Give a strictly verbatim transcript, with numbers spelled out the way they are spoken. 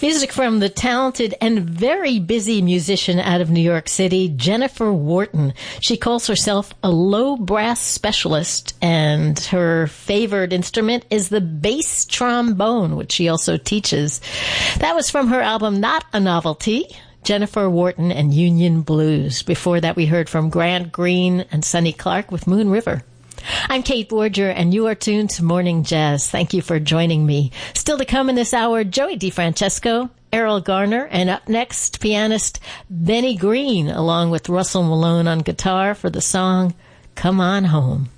Music from the talented and very busy musician out of New York City, Jennifer Wharton. She calls herself a low brass specialist, and her favored instrument is the bass trombone, which she also teaches. That was from her album Not a Novelty, Jennifer Wharton and Union Blues. Before that, we heard from Grant Green and Sonny Clark with Moon River. I'm Kate Borger, and you are tuned to Morning Jazz. Thank you for joining me. Still to come in this hour, Joey DeFrancesco, Errol Garner, and up next, pianist Benny Green, along with Russell Malone on guitar for the song Come On Home.